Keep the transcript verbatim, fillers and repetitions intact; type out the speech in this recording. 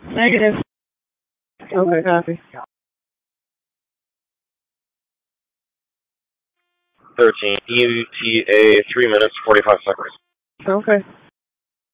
Negative. Okay, copy. thirteen. E T A, three minutes, forty-five seconds. Okay.